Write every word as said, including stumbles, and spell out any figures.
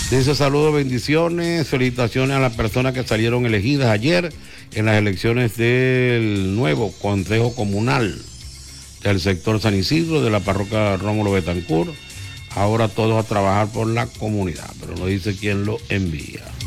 Dice saludos, bendiciones, felicitaciones a las personas que salieron elegidas ayer en las elecciones del nuevo Consejo Comunal del sector San Isidro, de la parroquia Rómulo Betancourt. Ahora todos a trabajar por la comunidad, pero no dice quién lo envía.